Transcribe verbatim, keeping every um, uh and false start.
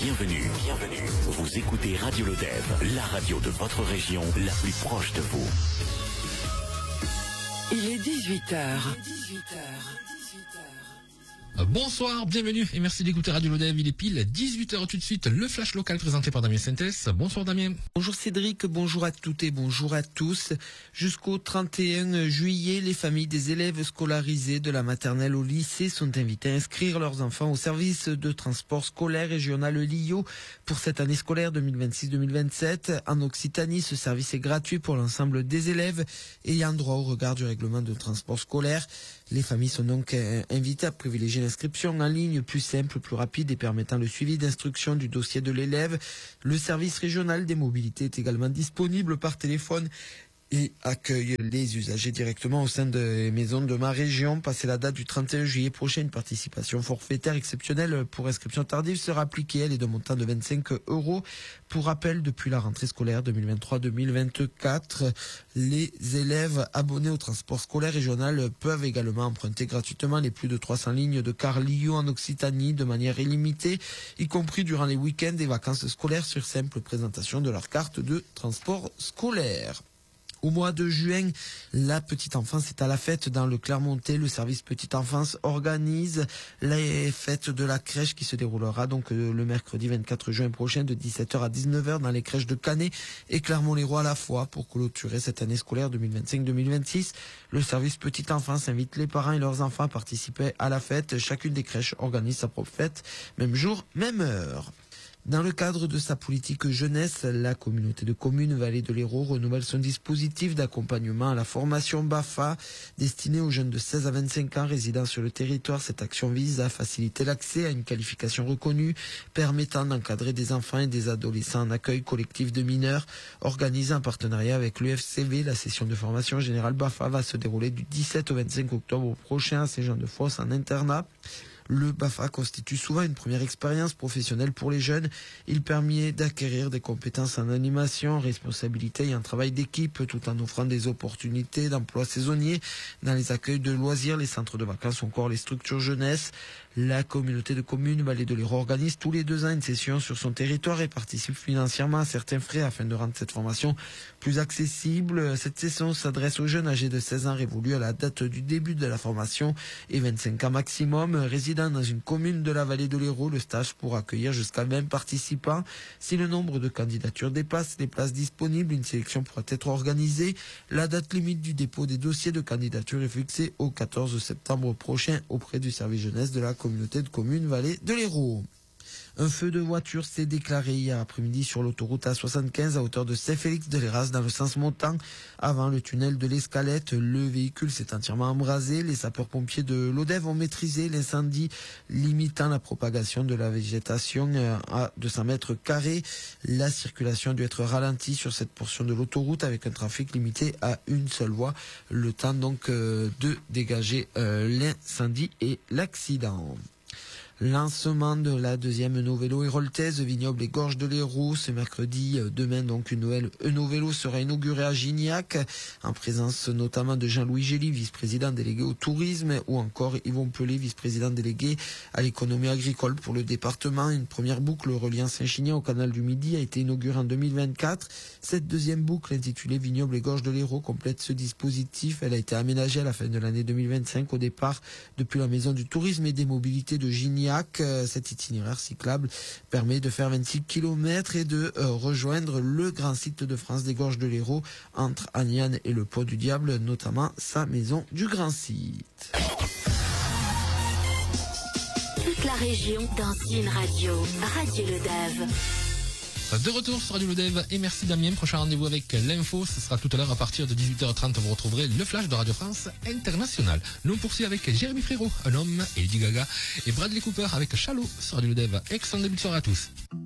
Bienvenue, bienvenue. Vous écoutez Radio Lodève, la radio de votre région, la plus proche de vous. Il est dix-huit heures. Bonsoir, bienvenue et merci d'écouter Radio Lodève. Il est pile dix-huit heures tout de suite, le flash local présenté par Damien Sintès. Bonsoir Damien. Bonjour Cédric, bonjour à toutes et bonjour à tous. Jusqu'au trente et un juillet, les familles des élèves scolarisés de la maternelle au lycée sont invitées à inscrire leurs enfants au service de transport scolaire régional L I O pour cette année scolaire deux mille vingt-six deux mille vingt-sept. En Occitanie, ce service est gratuit pour l'ensemble des élèves ayant droit au regard du règlement de transport scolaire. Les familles sont donc invitées à privilégier l'inscription en ligne plus simple, plus rapide et permettant le suivi d'instruction du dossier de l'élève. Le service régional des mobilités est également disponible par téléphone et accueille les usagers directement au sein des maisons de ma région. Passé la date du trente et un juillet prochain, une participation forfaitaire exceptionnelle pour inscription tardive sera appliquée. Elle est d'un montant de vingt-cinq euros. Pour rappel, depuis la rentrée scolaire deux mille vingt-trois deux mille vingt-quatre, les élèves abonnés au transport scolaire régional peuvent également emprunter gratuitement les plus de trois cents lignes de car L I O en Occitanie de manière illimitée, y compris durant les week-ends et vacances scolaires sur simple présentation de leur carte de transport scolaire. Au mois de juin, la petite enfance est à la fête dans le Clermontais. Le service petite enfance organise les fêtes de la crèche qui se déroulera donc le mercredi vingt-quatre juin prochain de dix-sept heures à dix-neuf heures dans les crèches de Canet et Clermont-Léroy à la fois pour clôturer cette année scolaire deux mille vingt-cinq deux mille vingt-six. Le service petite enfance invite les parents et leurs enfants à participer à la fête. Chacune des crèches organise sa propre fête, même jour, même heure. Dans le cadre de sa politique jeunesse, la communauté de communes Vallée de l'Hérault renouvelle son dispositif d'accompagnement à la formation B A F A destiné aux jeunes de seize à vingt-cinq ans résidant sur le territoire. Cette action vise à faciliter l'accès à une qualification reconnue permettant d'encadrer des enfants et des adolescents en accueil collectif de mineurs. Organisée en partenariat avec l'U F C V, la session de formation générale B A F A va se dérouler du dix-sept au vingt-cinq octobre prochain à Saint-Jean-de-Fosse en internat. Le B A F A constitue souvent une première expérience professionnelle pour les jeunes. Il permet d'acquérir des compétences en animation, en responsabilité et en travail d'équipe tout en offrant des opportunités d'emploi saisonnier dans les accueils de loisirs, les centres de vacances ou encore les structures jeunesse. La communauté de communes Vallée de l'Hérault organise tous les deux ans une session sur son territoire et participe financièrement à certains frais afin de rendre cette formation plus accessible. Cette session s'adresse aux jeunes âgés de seize ans révolus à la date du début de la formation et vingt-cinq ans maximum. Résidant dans une commune de la Vallée de l'Hérault, le stage pourra accueillir jusqu'à vingt participants. Si le nombre de candidatures dépasse les places disponibles, une sélection pourra être organisée. La date limite du dépôt des dossiers de candidature est fixée au quatorze septembre prochain auprès du service jeunesse de la communauté de communes Vallée de l'Hérault. Un feu de voiture s'est déclaré hier après-midi sur l'autoroute A soixante-quinze à hauteur de Saint-Félix-de-Léras dans le sens montant avant le tunnel de l'Escalette. Le véhicule s'est entièrement embrasé. Les sapeurs-pompiers de Lodève ont maîtrisé l'incendie, limitant la propagation de la végétation à deux cents mètres carrés. La circulation a dû être ralentie sur cette portion de l'autoroute avec un trafic limité à une seule voie. Le temps donc euh, de dégager euh, l'incendie et l'accident. Lancement de la deuxième Novélo héroltaise Vignoble et Gorges de l'Hérault ce mercredi. Demain, donc, une nouvelle Novélo sera inaugurée à Gignac, en présence notamment de Jean-Louis Gély, vice-président délégué au tourisme, ou encore Yvon Pelé, vice-président délégué à l'économie agricole pour le département. Une première boucle reliant Saint-Chinian au canal du Midi a été inaugurée en deux mille vingt-quatre. Cette deuxième boucle, intitulée Vignoble et Gorges de l'Hérault, complète ce dispositif. Elle a été aménagée à la fin de l'année deux mille vingt-cinq, au départ depuis la Maison du Tourisme et des Mobilités de Gignac. Cet itinéraire cyclable permet de faire vingt-six kilomètres et de euh, rejoindre le grand site de France des Gorges de l'Hérault entre Agnan et le Pot du Diable, notamment sa maison du grand site. Toute la région dans une radio, Radio Lodève. De retour sur Radio Lodève et merci Damien. Prochain rendez-vous avec l'info, ce sera tout à l'heure à partir de dix-huit heures trente. Vous retrouverez le flash de Radio France International. Nous on poursuit avec Jérémy Frérot, un homme, et Lady Gaga et Bradley Cooper avec Shallow sur Radio Lodève. Excellent début de soirée à tous.